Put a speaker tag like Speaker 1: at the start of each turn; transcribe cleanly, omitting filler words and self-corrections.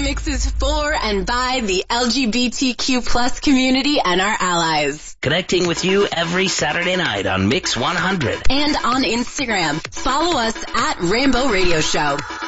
Speaker 1: mixes for and by the LGBTQ plus community and our allies.
Speaker 2: Connecting with you every Saturday night on Mix 100.
Speaker 1: And on Instagram. Follow us at Rainbow Radio Show.